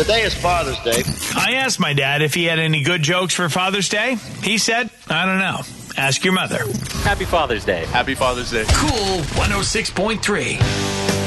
Today is Father's Day. I asked my dad if he had any good jokes for Father's Day. He said, I don't know. Ask your mother. Happy Father's Day. Happy Father's Day. Cool 106.3.